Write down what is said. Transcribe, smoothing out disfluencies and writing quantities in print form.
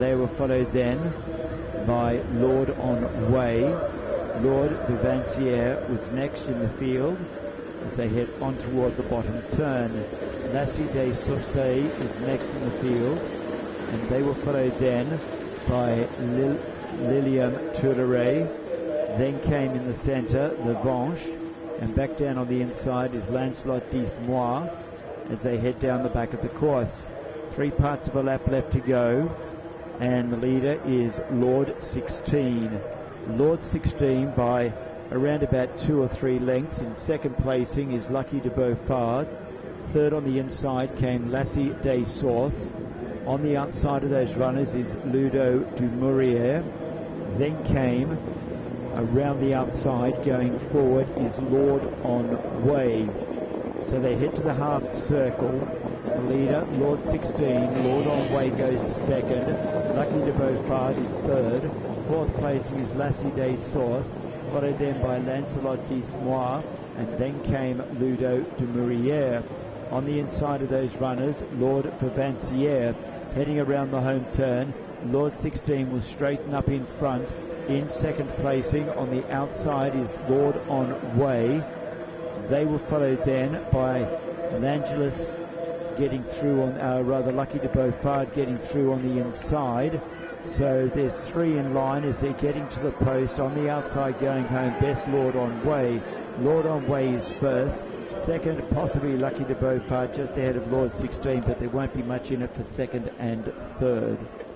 They were followed then by Lord on Way. Lord Vivancier was next in the field as they head on toward the bottom turn. Lassie des Saussay is next in the field, and they were followed then by Lilium Toureret. Then came in the centre the Vanche, and back down on the inside is Lancelot Dismois as they head down the back of the course. 3 parts of a lap left to go, and the leader is Lord 16. Lord 16 by around about 2 or 3 lengths. In second placing is Lucky de Beaufort. Third on the inside came Lassie des Sources. On the outside of those runners is Ludo du Mourier. Then came around the outside going forward is Lord on Way. So they head to the half circle. The leader, Lord 16, Lord on Way goes to second. Lucky de Beaufort is third. Fourth placing is Lassie des Sources, followed then by Lancelot Dismois, and then came Ludo du Mourier. On the inside of those runners, Lord Vivancier heading around the home turn. Lord 16 will straighten up in front. In second placing on the outside is Lord on Way. They were followed then by Langelis getting through on, rather Lucky de Beaufort getting through on the inside. So there's 3 in line as they're getting to the post. On the outside going home, best Lord on Way. Lord on Way is first. Second, possibly Lucky de Beaufort just ahead of Lord 16, but there won't be much in it for second and third.